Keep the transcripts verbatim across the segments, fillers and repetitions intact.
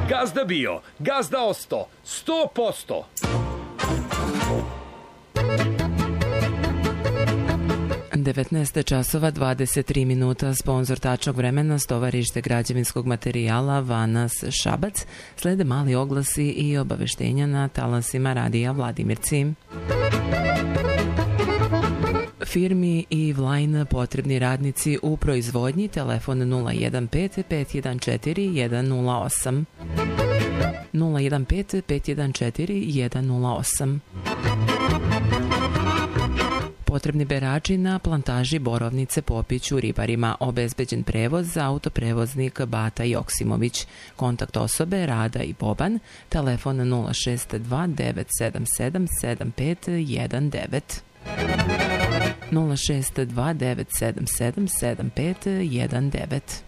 Gazda bio, gazda osto, sto posto. devetnaest časova dvadeset tri minuta, sponzor tačnog vremena, stovarište građevinskog materijala Vanas Šabac. Slede mali oglasi i obaveštenja na talasima radija Vladimirci. Firmi i Vlajn potrebni radnici u proizvodnji, telefon nula jedan pet pet jedan četiri jedan nula osam. nula jedan pet pet jedan četiri jedan nula osam. Potrebni berači na plantaži Borovnice Popić u Ribarima. Obezbeđen prevoz za autoprevoznik Bata Joksimović. Kontakt osobe Rada i Boban. Telefon nula šest dva devet sedam sedam sedam pet jedan devet. nula šest dva devet sedam sedam sedam pet jedan devet.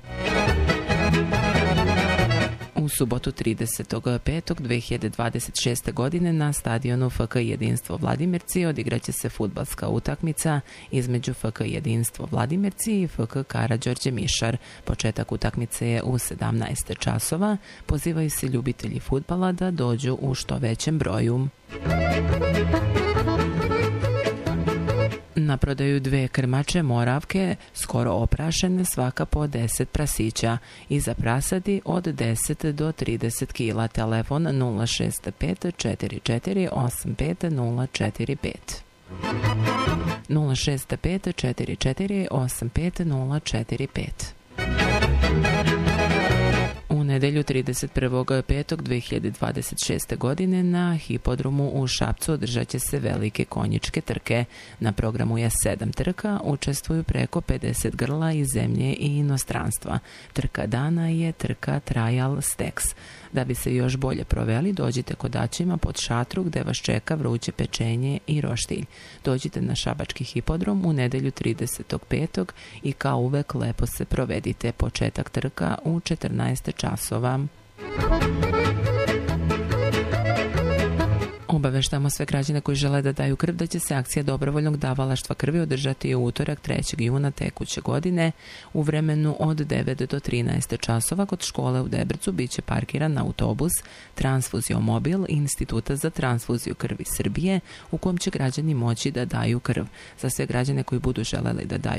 U subotu tridesetog petog dve hiljade dvadeset šeste. godine na stadionu F K Jedinstvo Vladimirci odigraće se fudbalska utakmica između F K Jedinstvo Vladimirci i F K Karađorđe Mišar. Početak utakmice je u sedamnaest časova. Pozivaju se ljubitelji fudbala da dođu u što većem broju. Na prodaju dve krmače Moravke, skoro oprašene, svaka po deset prasića. I za prasadi od deset do trideset kila. Telefon nula šest pet četiri četiri osam pet nula četiri pet. nula šest pet četiri četiri osam pet nula četiri pet. U nedelju trideset prvog petog dve hiljade dvadeset šeste. godine na hipodromu u Šapcu održat će se velike konjičke trke. Na programu je sedam trka, učestvuju preko pedeset grla iz zemlje i inostranstva. Trka dana je trka Trial Stacks. Da bi se još bolje proveli, dođite kod Daćima pod šatru gde vas čeka vruće pečenje i roštilj. Dođite na Šabački hipodrom u nedelju tridesetog petog i kao uvek lepo se provedite. Početak trka u četrnaest časova. Obaveštamo sve građane koji žele da daju krv da će se akcija dobrovoljnog davalaštva krvi održati u utorak trećeg juna tekuće godine u vremenu od devet do trinaest časova. Kod škole u Debrcu biće parkiran autobus Transfuziomobil Instituta za transfuziju krvi Srbije u kom će građani moći da daju krv. Za sve građane koji budu želeli da daju